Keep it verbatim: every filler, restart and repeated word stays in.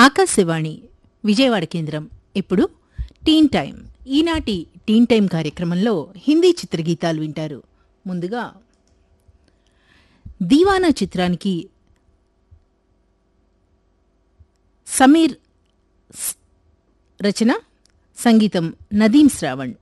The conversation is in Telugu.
ఆకాశవాణి విజయవాడ కేంద్రం. ఇప్పుడు టీన్ టైం. ఈనాటి టీన్ టైం కార్యక్రమంలో హిందీ చిత్రగీతాలు వింటారు. ముందుగా దీవానా చిత్రానికి సమీర్ రచన, సంగీతం నదీం శ్రావణ్.